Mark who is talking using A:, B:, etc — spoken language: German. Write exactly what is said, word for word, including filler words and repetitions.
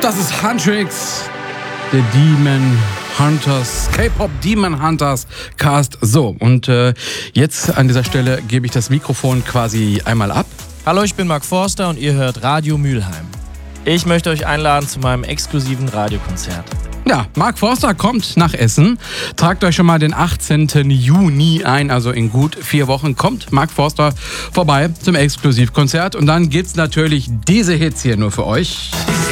A: Das ist Huntrix, der Demon Hunters, K-Pop Demon Hunters Cast. So, und äh, jetzt an dieser Stelle gebe ich das Mikrofon quasi einmal ab.
B: Hallo, ich bin Mark Forster und ihr hört Radio Mülheim. Ich möchte euch einladen zu meinem exklusiven Radiokonzert.
A: Ja, Mark Forster kommt nach Essen. Tragt euch schon mal den achtzehnten Juni ein, also in gut vier Wochen kommt Mark Forster vorbei zum Exklusivkonzert. Und dann gibt's natürlich diese Hits hier nur für euch.